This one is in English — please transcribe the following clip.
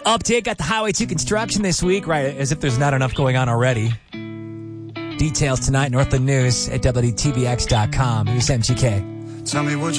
Update, got the Highway 2 construction this week, right, as if there's not enough going on already. Details tonight, Northland News at WTVX.com. Here's MGK. Tell me what